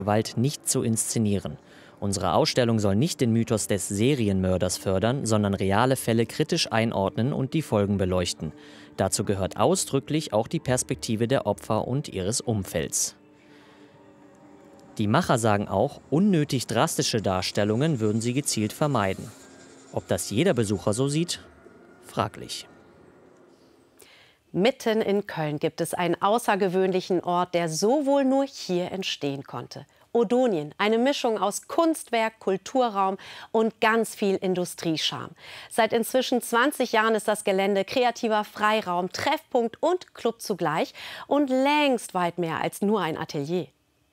Gewalt nicht zu inszenieren. Unsere Ausstellung soll nicht den Mythos des Serienmörders fördern, sondern reale Fälle kritisch einordnen und die Folgen beleuchten. Dazu gehört ausdrücklich auch die Perspektive der Opfer und ihres Umfelds. Die Macher sagen auch, unnötig drastische Darstellungen würden sie gezielt vermeiden. Ob das jeder Besucher so sieht? Fraglich. Mitten in Köln gibt es einen außergewöhnlichen Ort, der so wohl nur hier entstehen konnte. Odonien, eine Mischung aus Kunstwerk, Kulturraum und ganz viel Industriescharme. Seit inzwischen 20 Jahren ist das Gelände kreativer Freiraum, Treffpunkt und Club zugleich und längst weit mehr als nur ein Atelier.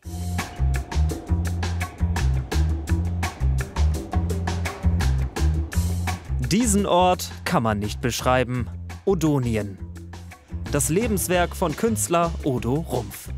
Diesen Ort kann man nicht beschreiben. Odonien. Das Lebenswerk von Künstler Odo Rumpf.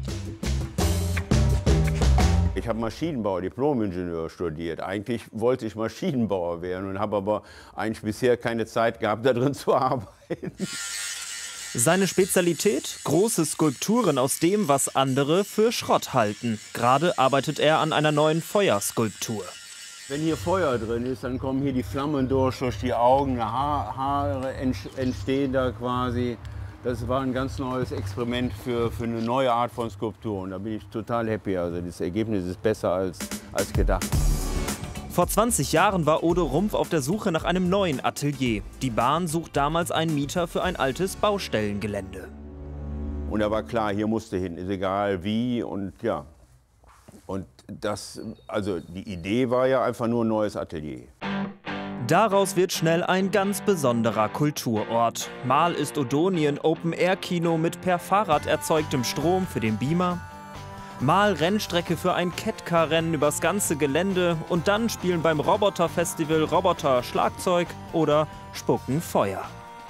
Ich habe Maschinenbau, Diplom-Ingenieur studiert. Eigentlich wollte ich Maschinenbauer werden und habe aber eigentlich bisher keine Zeit gehabt, da drin zu arbeiten. Seine Spezialität? Große Skulpturen aus dem, was andere für Schrott halten. Gerade arbeitet er an einer neuen Feuerskulptur. Wenn hier Feuer drin ist, dann kommen hier die Flammen durch die Augen, Haare entstehen da quasi. Das war ein ganz neues Experiment für eine neue Art von Skulptur. Und da bin ich total happy. Also das Ergebnis ist besser als gedacht. Vor 20 Jahren war Odo Rumpf auf der Suche nach einem neuen Atelier. Die Bahn sucht damals einen Mieter für ein altes Baustellengelände. Und da war klar, hier musste hin, ist egal wie und ja. Und also die Idee war ja einfach nur ein neues Atelier. Daraus wird schnell ein ganz besonderer Kulturort. Mal ist Odonien Open-Air-Kino mit per Fahrrad erzeugtem Strom für den Beamer. Mal Rennstrecke für ein Catcar-Rennen übers ganze Gelände. Und dann spielen beim Roboter-Festival Roboter Schlagzeug oder spucken Feuer.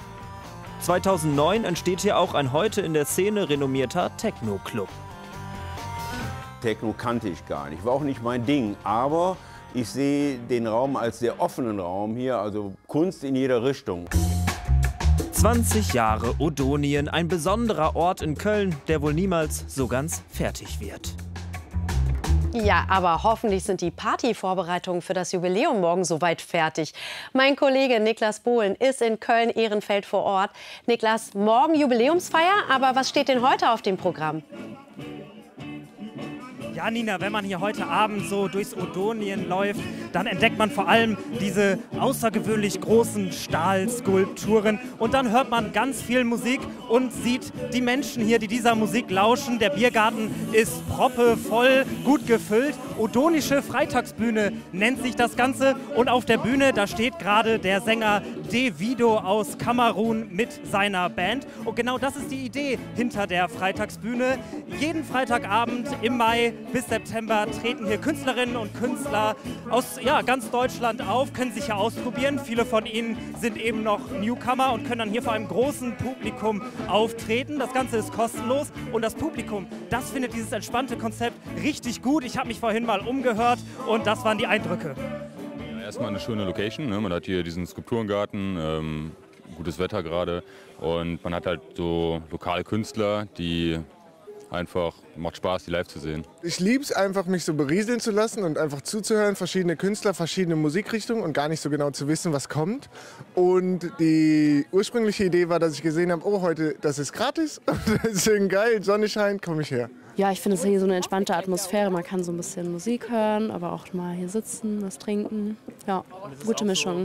2009 entsteht hier auch ein heute in der Szene renommierter Techno-Club. Techno kannte ich gar nicht, war auch nicht mein Ding, aber ich sehe den Raum als sehr offenen Raum hier, also Kunst in jeder Richtung. 20 Jahre Odonien, ein besonderer Ort in Köln, der wohl niemals so ganz fertig wird. Ja, aber hoffentlich sind die Partyvorbereitungen für das Jubiläum morgen soweit fertig. Mein Kollege Niklas Bohlen ist in Köln-Ehrenfeld vor Ort. Niklas, morgen Jubiläumsfeier, aber was steht denn heute auf dem Programm? Ja, Nina, wenn man hier heute Abend so durchs Odonien läuft, dann entdeckt man vor allem diese außergewöhnlich großen Stahlskulpturen. Und dann hört man ganz viel Musik und sieht die Menschen hier, die dieser Musik lauschen. Der Biergarten ist proppevoll, gut gefüllt. Odonische Freitagsbühne nennt sich das Ganze. Und auf der Bühne, da steht gerade der Sänger Davido aus Kamerun mit seiner Band. Und genau das ist die Idee hinter der Freitagsbühne. Jeden Freitagabend im Mai bis September treten hier Künstlerinnen und Künstler aus ganz Deutschland auf, können sich hier ausprobieren. Viele von ihnen sind eben noch Newcomer und können dann hier vor einem großen Publikum auftreten. Das Ganze ist kostenlos und das Publikum, das findet dieses entspannte Konzept richtig gut. Ich habe mich vorhin mal umgehört und das waren die Eindrücke. Ja, erstmal eine schöne Location, ne? Man hat hier diesen Skulpturengarten, gutes Wetter gerade und man hat halt so lokale Künstler, die einfach, macht Spaß, die live zu sehen. Ich liebe es einfach, mich so berieseln zu lassen und einfach zuzuhören, verschiedene Künstler, verschiedene Musikrichtungen und gar nicht so genau zu wissen, was kommt. Und die ursprüngliche Idee war, dass ich gesehen habe, oh, heute, das ist gratis, deswegen geil, Sonne scheint, komme ich her. Ja, ich finde es hier so eine entspannte Atmosphäre. Man kann so ein bisschen Musik hören, aber auch mal hier sitzen, was trinken. Ja, gute Mischung.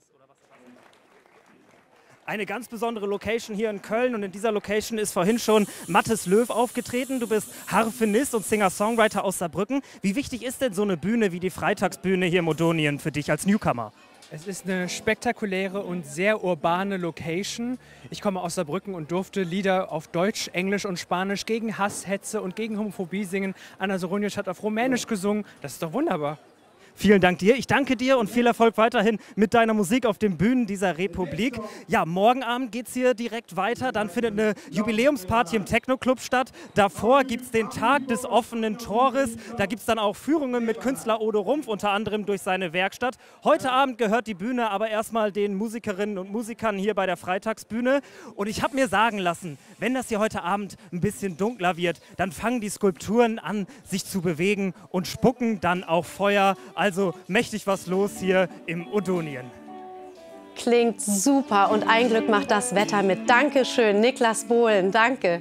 Eine ganz besondere Location hier in Köln und in dieser Location ist vorhin schon Mathis Löw aufgetreten. Du bist Harfenist und Singer-Songwriter aus Saarbrücken. Wie wichtig ist denn so eine Bühne wie die Freitagsbühne hier im Odonien für dich als Newcomer? Es ist eine spektakuläre und sehr urbane Location. Ich komme aus Saarbrücken und durfte Lieder auf Deutsch, Englisch und Spanisch gegen Hass, Hetze und gegen Homophobie singen. Anna Soronic hat auf Rumänisch gesungen. Das ist doch wunderbar. Vielen Dank dir. Ich danke dir und viel Erfolg weiterhin mit deiner Musik auf den Bühnen dieser Republik. Ja, morgen Abend geht es hier direkt weiter. Dann findet eine Jubiläumsparty im Techno-Club statt. Davor gibt es den Tag des offenen Tores. Da gibt es dann auch Führungen mit Künstler Odo Rumpf, unter anderem durch seine Werkstatt. Heute Abend gehört die Bühne aber erstmal den Musikerinnen und Musikern hier bei der Freitagsbühne. Und ich habe mir sagen lassen, wenn das hier heute Abend ein bisschen dunkler wird, dann fangen die Skulpturen an, sich zu bewegen und spucken dann auch Feuer. Also mächtig was los hier im Odonien. Klingt super und ein Glück macht das Wetter mit. Dankeschön, Niklas Bohlen, danke.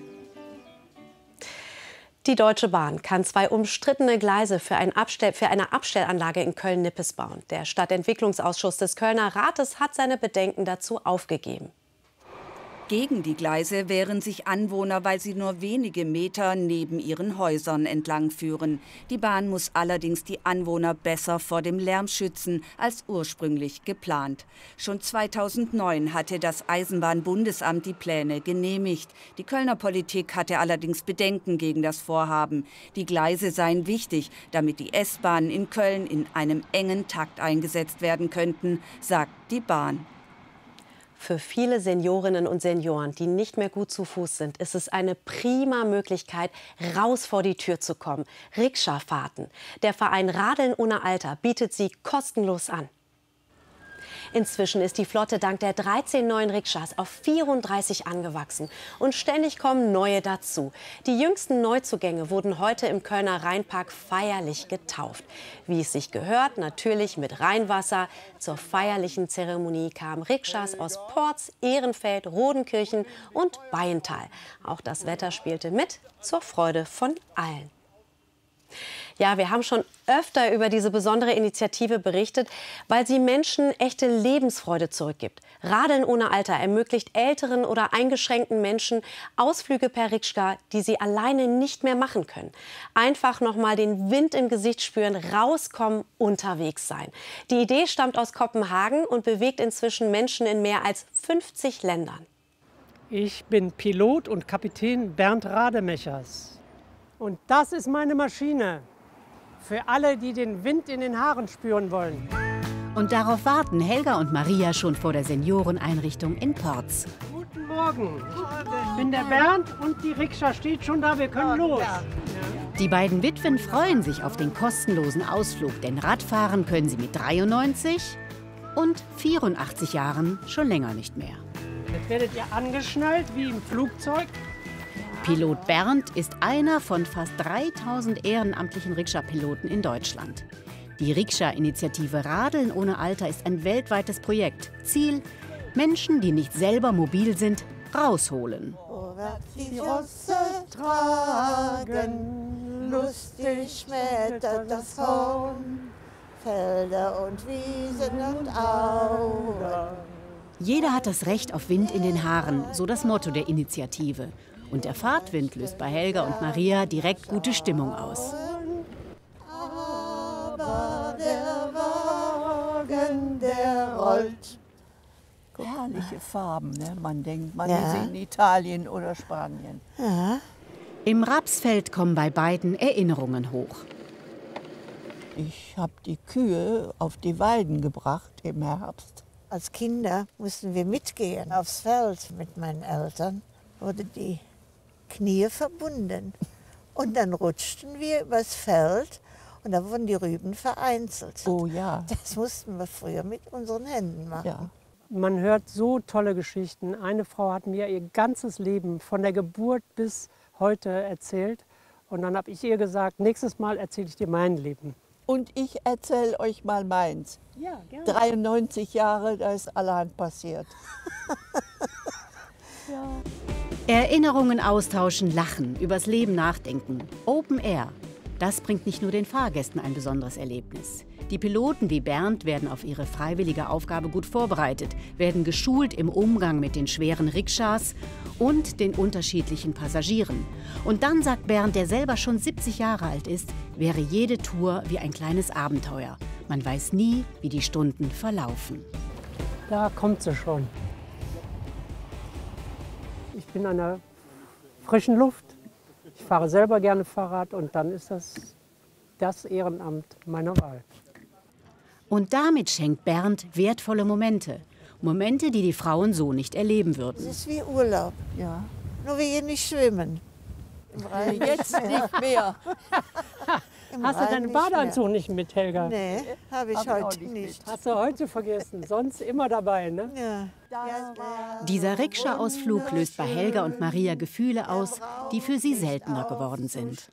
Die Deutsche Bahn kann 2 umstrittene Gleise für eine Abstellanlage in Köln-Nippes bauen. Der Stadtentwicklungsausschuss des Kölner Rates hat seine Bedenken dazu aufgegeben. Gegen die Gleise wehren sich Anwohner, weil sie nur wenige Meter neben ihren Häusern entlang führen. Die Bahn muss allerdings die Anwohner besser vor dem Lärm schützen als ursprünglich geplant. Schon 2009 hatte das Eisenbahnbundesamt die Pläne genehmigt. Die Kölner Politik hatte allerdings Bedenken gegen das Vorhaben. Die Gleise seien wichtig, damit die S-Bahnen in Köln in einem engen Takt eingesetzt werden könnten, sagt die Bahn. Für viele Seniorinnen und Senioren, die nicht mehr gut zu Fuß sind, ist es eine prima Möglichkeit, raus vor die Tür zu kommen. Rikscha-Fahrten. Der Verein Radeln ohne Alter bietet sie kostenlos an. Inzwischen ist die Flotte dank der 13 neuen Rikschas auf 34 angewachsen. Und ständig kommen neue dazu. Die jüngsten Neuzugänge wurden heute im Kölner Rheinpark feierlich getauft. Wie es sich gehört, natürlich mit Rheinwasser. Zur feierlichen Zeremonie kamen Rikschas aus Porz, Ehrenfeld, Rodenkirchen und Bayental. Auch das Wetter spielte mit, zur Freude von allen. Ja, wir haben schon öfter über diese besondere Initiative berichtet, weil sie Menschen echte Lebensfreude zurückgibt. Radeln ohne Alter ermöglicht älteren oder eingeschränkten Menschen Ausflüge per Rikschka, die sie alleine nicht mehr machen können. Einfach noch mal den Wind im Gesicht spüren, rauskommen, unterwegs sein. Die Idee stammt aus Kopenhagen und bewegt inzwischen Menschen in mehr als 50 Ländern. Ich bin Pilot und Kapitän Bernd Rademechers. Und das ist meine Maschine. Für alle, die den Wind in den Haaren spüren wollen. Und darauf warten Helga und Maria schon vor der Senioreneinrichtung in Porz. Guten Morgen. Ich bin der Bernd und die Rikscha steht schon da. Wir können los. Die beiden Witwen freuen sich auf den kostenlosen Ausflug, denn Radfahren können sie mit 93 und 84 Jahren schon länger nicht mehr. Jetzt werdet ihr angeschnallt wie im Flugzeug. Pilot Bernd ist einer von fast 3000 ehrenamtlichen Rikscha-Piloten in Deutschland. Die Rikscha-Initiative Radeln ohne Alter ist ein weltweites Projekt. Ziel: Menschen, die nicht selber mobil sind, rausholen. Die Rosse tragen, lustig schmettert das Horn, Felder und Wiesen und Auen. Jeder hat das Recht auf Wind in den Haaren, so das Motto der Initiative. Und der Fahrtwind löst bei Helga und Maria direkt gute Stimmung aus. Aber der Wagen, der rollt. Herrliche Farben, ne? Man denkt, man ist in Italien oder Spanien. Ja. Im Rapsfeld kommen bei beiden Erinnerungen hoch. Ich habe die Kühe auf die Weiden gebracht im Herbst. Als Kinder mussten wir mitgehen aufs Feld mit meinen Eltern. Wurde die Knie verbunden. Und dann rutschten wir übers Feld und da wurden die Rüben vereinzelt. Oh ja. Das mussten wir früher mit unseren Händen machen. Ja. Man hört so tolle Geschichten. Eine Frau hat mir ihr ganzes Leben von der Geburt bis heute erzählt. Und dann habe ich ihr gesagt, nächstes Mal erzähle ich dir mein Leben. Und ich erzähle euch mal meins. Ja, gerne. 93 Jahre, da ist allerhand passiert. Ja. Erinnerungen austauschen, lachen, übers Leben nachdenken. Open Air. Das bringt nicht nur den Fahrgästen ein besonderes Erlebnis. Die Piloten wie Bernd werden auf ihre freiwillige Aufgabe gut vorbereitet, werden geschult im Umgang mit den schweren Rikschas und den unterschiedlichen Passagieren. Und dann sagt Bernd, der selber schon 70 Jahre alt ist, wäre jede Tour wie ein kleines Abenteuer. Man weiß nie, wie die Stunden verlaufen. Da kommt sie schon. Ich bin an der frischen Luft. Ich fahre selber gerne Fahrrad und dann ist das Ehrenamt meiner Wahl. Und damit schenkt Bernd wertvolle Momente. Momente, die die Frauen so nicht erleben würden. Es ist wie Urlaub, ja. Nur wir gehen nicht schwimmen. Jetzt nicht mehr. Hast du deinen Badeanzug nicht mit, Helga? Nee, habe ich heute nicht. Hast du heute vergessen, sonst immer dabei, ne? Ja. Dieser Rikscha-Ausflug löst bei Helga und Maria Gefühle aus, die für sie seltener geworden sind.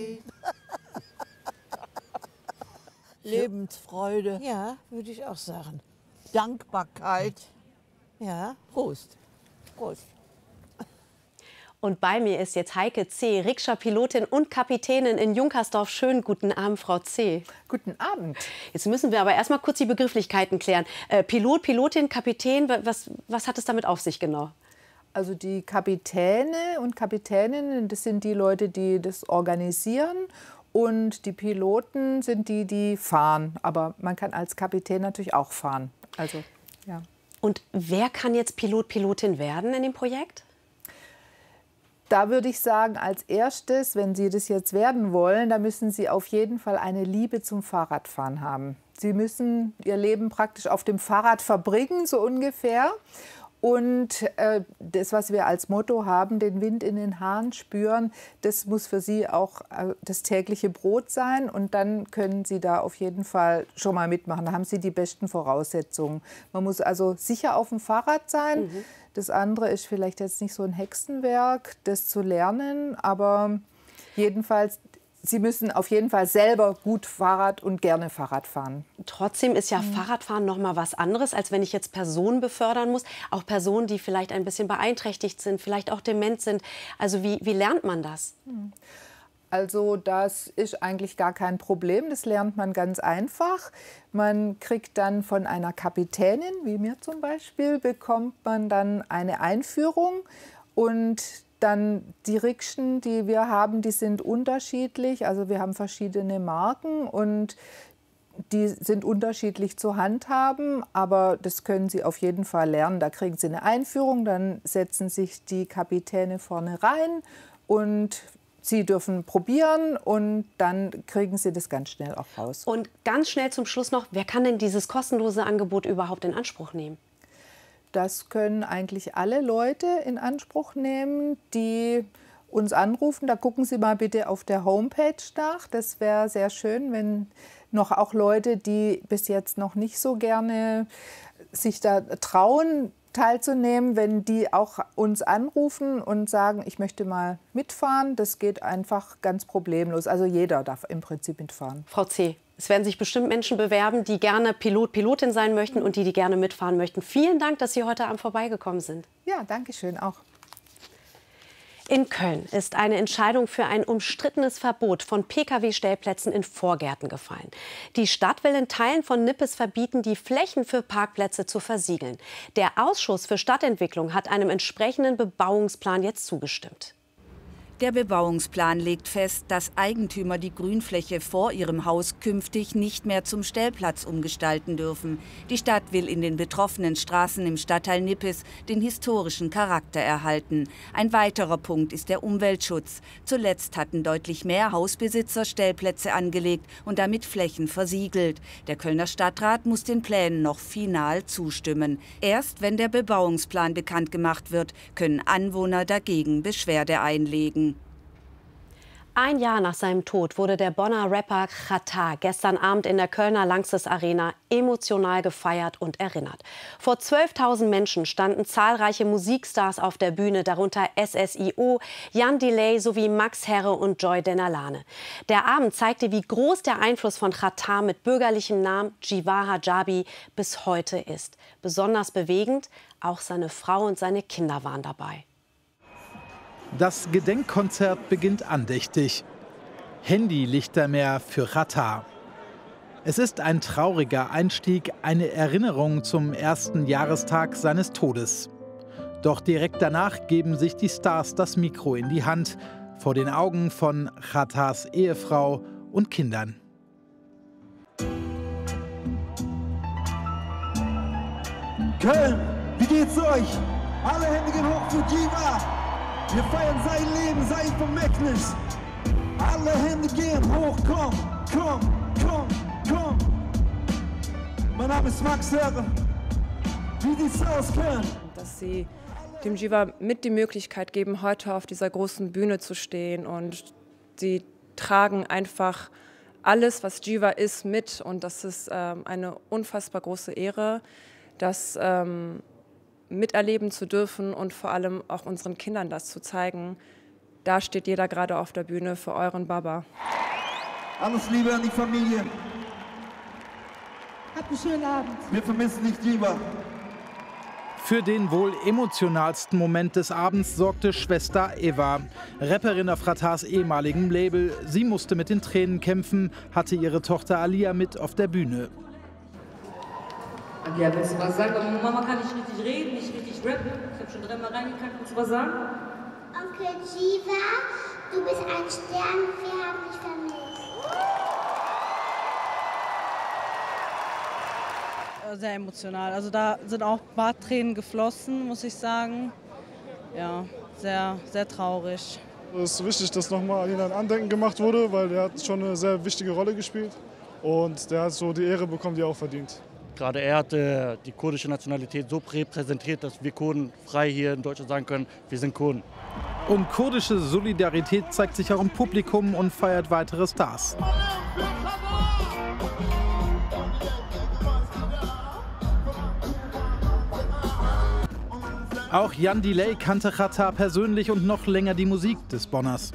Lebensfreude. Ja, würde ich auch sagen. Dankbarkeit. Ja. Prost. Prost. Und bei mir ist jetzt Heike C., Rikscha-Pilotin und Kapitänin in Junkersdorf. Schönen guten Abend, Frau C. Guten Abend. Jetzt müssen wir aber erst mal kurz die Begrifflichkeiten klären. Pilot, Pilotin, Kapitän, was hat es damit auf sich genau? Also die Kapitäne und Kapitäninnen, das sind die Leute, die das organisieren. Und die Piloten sind die, die fahren. Aber man kann als Kapitän natürlich auch fahren. Also, ja. Und wer kann jetzt Pilot, Pilotin werden in dem Projekt? Da würde ich sagen, als erstes, wenn Sie das jetzt werden wollen, da müssen Sie auf jeden Fall eine Liebe zum Fahrradfahren haben. Sie müssen Ihr Leben praktisch auf dem Fahrrad verbringen, so ungefähr. Und das, was wir als Motto haben, den Wind in den Haaren spüren, das muss für Sie auch das tägliche Brot sein. Und dann können Sie da auf jeden Fall schon mal mitmachen. Da haben Sie die besten Voraussetzungen. Man muss also sicher auf dem Fahrrad sein. Mhm. Das andere ist vielleicht jetzt nicht so ein Hexenwerk, das zu lernen. Aber jedenfalls, Sie müssen auf jeden Fall selber gut Fahrrad und gerne Fahrrad fahren. Trotzdem ist ja Fahrradfahren noch mal was anderes, als wenn ich jetzt Personen befördern muss. Auch Personen, die vielleicht ein bisschen beeinträchtigt sind, vielleicht auch dement sind. Also wie lernt man das? Also das ist eigentlich gar kein Problem. Das lernt man ganz einfach. Man kriegt dann von einer Kapitänin, wie mir zum Beispiel, bekommt man dann eine Einführung. Und dann die Rikschen, die wir haben, die sind unterschiedlich. Also wir haben verschiedene Marken und die sind unterschiedlich zu handhaben. Aber das können Sie auf jeden Fall lernen. Da kriegen Sie eine Einführung, dann setzen sich die Kapitäne vorne rein und Sie dürfen probieren und dann kriegen Sie das ganz schnell auch raus. Und ganz schnell zum Schluss noch, wer kann denn dieses kostenlose Angebot überhaupt in Anspruch nehmen? Das können eigentlich alle Leute in Anspruch nehmen, die uns anrufen. Da gucken Sie mal bitte auf der Homepage nach. Das wäre sehr schön, wenn noch auch Leute, die bis jetzt noch nicht so gerne sich da trauen, teilzunehmen, wenn die auch uns anrufen und sagen, ich möchte mal mitfahren. Das geht einfach ganz problemlos. Also jeder darf im Prinzip mitfahren. Frau C., es werden sich bestimmt Menschen bewerben, die gerne Pilot, Pilotin sein möchten und die gerne mitfahren möchten. Vielen Dank, dass Sie heute Abend vorbeigekommen sind. Ja, danke schön auch. In Köln ist eine Entscheidung für ein umstrittenes Verbot von Pkw-Stellplätzen in Vorgärten gefallen. Die Stadt will in Teilen von Nippes verbieten, die Flächen für Parkplätze zu versiegeln. Der Ausschuss für Stadtentwicklung hat einem entsprechenden Bebauungsplan jetzt zugestimmt. Der Bebauungsplan legt fest, dass Eigentümer die Grünfläche vor ihrem Haus künftig nicht mehr zum Stellplatz umgestalten dürfen. Die Stadt will in den betroffenen Straßen im Stadtteil Nippes den historischen Charakter erhalten. Ein weiterer Punkt ist der Umweltschutz. Zuletzt hatten deutlich mehr Hausbesitzer Stellplätze angelegt und damit Flächen versiegelt. Der Kölner Stadtrat muss den Plänen noch final zustimmen. Erst wenn der Bebauungsplan bekannt gemacht wird, können Anwohner dagegen Beschwerde einlegen. Ein Jahr nach seinem Tod wurde der Bonner Rapper Xatar gestern Abend in der Kölner Lanxess Arena emotional gefeiert und erinnert. Vor 12.000 Menschen standen zahlreiche Musikstars auf der Bühne, darunter SSIO, Jan Delay sowie Max Herre und Joy Denalane. Der Abend zeigte, wie groß der Einfluss von Xatar mit bürgerlichem Namen Jiva Hijabi bis heute ist. Besonders bewegend, auch seine Frau und seine Kinder waren dabei. Das Gedenkkonzert beginnt andächtig. Handylichtermeer für Xatar. Es ist ein trauriger Einstieg, eine Erinnerung zum ersten Jahrestag seines Todes. Doch direkt danach geben sich die Stars das Mikro in die Hand, vor den Augen von Xatars Ehefrau und Kindern. Köln, wie geht's euch? Alle Hände gehen hoch für Jiva! Wir feiern sein Leben, sein Vermächtnis. Alle Hände gehen hoch, komm, komm, komm, komm. Mein Name ist Max Herre. Wie sieht's aus, Kern? Dass sie dem Jiva mit die Möglichkeit geben, heute auf dieser großen Bühne zu stehen. Und sie tragen einfach alles, was Jiva ist, mit. Und das ist eine unfassbar große Ehre, das miterleben zu dürfen und vor allem auch unseren Kindern das zu zeigen. Da steht jeder gerade auf der Bühne für euren Baba. Alles Liebe an die Familie. Habt einen schönen Abend. Wir vermissen dich, Jiva. Für den wohl emotionalsten Moment des Abends sorgte Schwester Eva, Rapperin auf Ratars ehemaligem Label. Sie musste mit den Tränen kämpfen, hatte ihre Tochter Alia mit auf der Bühne. Alia, willst du was sagen? Aber Mama kann nicht richtig reden, nicht richtig rappen. Ich habe schon 3-mal reingekackt. Willst du was sagen? Onkel Jiva, du bist ein Stern, wir haben dich vermisst. Sehr emotional. Also da sind auch ein paar Tränen geflossen, muss ich sagen. Ja, sehr, sehr traurig. Es ist wichtig, dass nochmal an ihn ein Andenken gemacht wurde, weil er hat schon eine sehr wichtige Rolle gespielt. Und der hat so die Ehre bekommen, die er auch verdient. Gerade er hat die kurdische Nationalität so repräsentiert, dass wir Kurden frei hier in Deutschland sagen können, wir sind Kurden. Und kurdische Solidarität zeigt sich auch im Publikum und feiert weitere Stars. Auch Jan Delay kannte Ratar persönlich und noch länger die Musik des Bonners.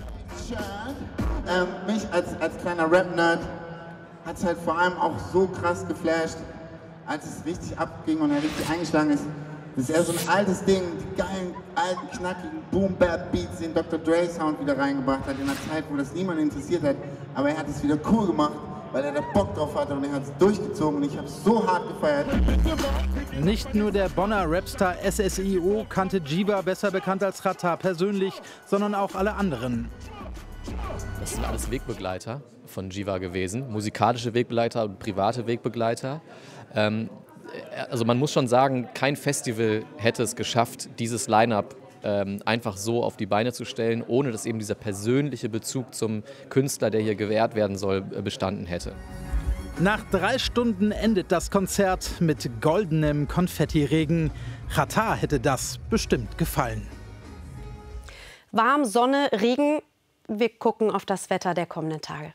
Mich als kleiner Rap-Nerd hat es halt vor allem auch so krass geflasht, als es richtig abging und er richtig eingeschlagen ist, dass er so ein altes Ding, die geilen, alten, knackigen Boom-Bap-Beats, den Dr. Dre-Sound wieder reingebracht hat, in einer Zeit, wo das niemand interessiert hat. Aber er hat es wieder cool gemacht, weil er da Bock drauf hatte und er hat es durchgezogen und ich habe es so hart gefeiert. Nicht nur der Bonner Rapstar SSIO kannte Jiva, besser bekannt als Ratar, persönlich, sondern auch alle anderen. Das sind alles Wegbegleiter von Jiva gewesen, musikalische Wegbegleiter und private Wegbegleiter. Also man muss schon sagen, kein Festival hätte es geschafft, dieses Line-up einfach so auf die Beine zu stellen, ohne dass eben dieser persönliche Bezug zum Künstler, der hier gewährt werden soll, bestanden hätte. Nach 3 Stunden endet das Konzert mit goldenem Konfettiregen. Ratar hätte das bestimmt gefallen. Warm, Sonne, Regen. Wir gucken auf das Wetter der kommenden Tage.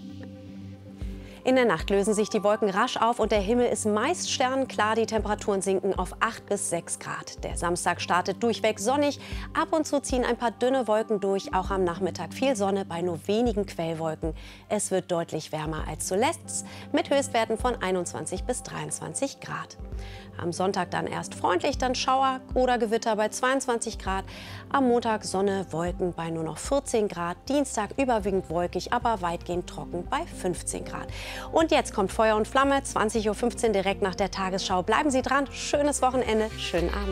In der Nacht lösen sich die Wolken rasch auf und der Himmel ist meist sternenklar. Die Temperaturen sinken auf 8 bis 6 Grad. Der Samstag startet durchweg sonnig. Ab und zu ziehen ein paar dünne Wolken durch. Auch am Nachmittag viel Sonne bei nur wenigen Quellwolken. Es wird deutlich wärmer als zuletzt mit Höchstwerten von 21 bis 23 Grad. Am Sonntag dann erst freundlich, dann Schauer oder Gewitter bei 22 Grad. Am Montag Sonne, Wolken bei nur noch 14 Grad. Dienstag überwiegend wolkig, aber weitgehend trocken bei 15 Grad. Und jetzt kommt Feuer und Flamme, 20:15 Uhr direkt nach der Tagesschau. Bleiben Sie dran, schönes Wochenende, schönen Abend.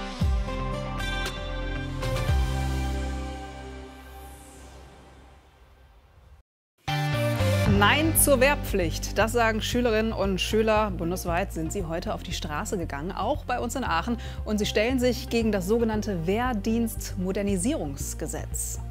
Nein zur Wehrpflicht. Das sagen Schülerinnen und Schüler. Bundesweit sind sie heute auf die Straße gegangen, auch bei uns in Aachen. Und sie stellen sich gegen das sogenannte Wehrdienstmodernisierungsgesetz.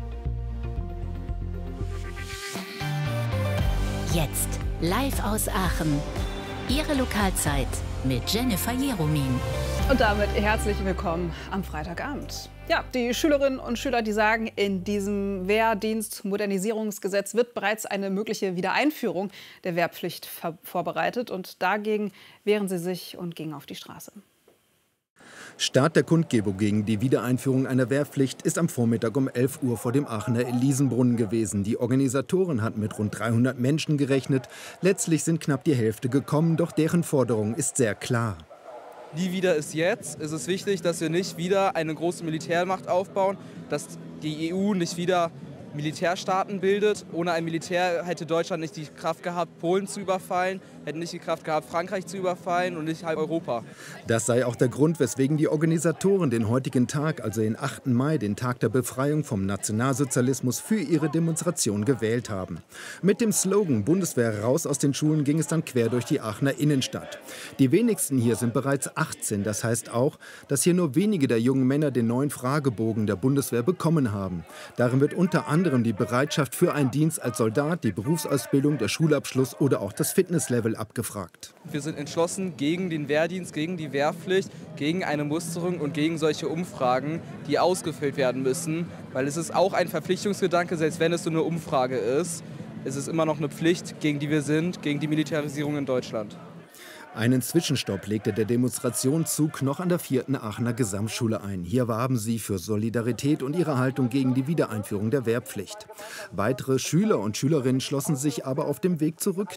Jetzt live aus Aachen. Ihre Lokalzeit mit Jennifer Jeromin. Und damit herzlich willkommen am Freitagabend. Ja, die Schülerinnen und Schüler, die sagen, in diesem Wehrdienstmodernisierungsgesetz wird bereits eine mögliche Wiedereinführung der Wehrpflicht vorbereitet. Und dagegen wehren sie sich und gingen auf die Straße. Start der Kundgebung gegen die Wiedereinführung einer Wehrpflicht ist am Vormittag um 11 Uhr vor dem Aachener Elisenbrunnen gewesen. Die Organisatoren hatten mit rund 300 Menschen gerechnet. Letztlich sind knapp die Hälfte gekommen, doch deren Forderung ist sehr klar. Nie wieder ist jetzt. Es ist wichtig, dass wir nicht wieder eine große Militärmacht aufbauen, dass die EU nicht wieder Militärstaaten bildet. Ohne ein Militär hätte Deutschland nicht die Kraft gehabt, Polen zu überfallen, hätte nicht die Kraft gehabt, Frankreich zu überfallen und nicht halb Europa. Das sei auch der Grund, weswegen die Organisatoren den heutigen Tag, also den 8. Mai, den Tag der Befreiung vom Nationalsozialismus, für ihre Demonstration gewählt haben. Mit dem Slogan "Bundeswehr raus aus den Schulen" ging es dann quer durch die Aachener Innenstadt. Die wenigsten hier sind bereits 18. Das heißt auch, dass hier nur wenige der jungen Männer den neuen Fragebogen der Bundeswehr bekommen haben. Darin wird unter anderem anderem die Bereitschaft für einen Dienst als Soldat, die Berufsausbildung, der Schulabschluss oder auch das Fitnesslevel abgefragt. Wir sind entschlossen gegen den Wehrdienst, gegen die Wehrpflicht, gegen eine Musterung und gegen solche Umfragen, die ausgefüllt werden müssen. Weil es ist auch ein Verpflichtungsgedanke, selbst wenn es so eine Umfrage ist. Es ist immer noch eine Pflicht, gegen die wir sind, gegen die Militarisierung in Deutschland. Einen Zwischenstopp legte der Demonstrationszug noch an der 4. Aachener Gesamtschule ein. Hier warben sie für Solidarität und ihre Haltung gegen die Wiedereinführung der Wehrpflicht. Weitere Schüler und Schülerinnen schlossen sich aber auf dem Weg zurück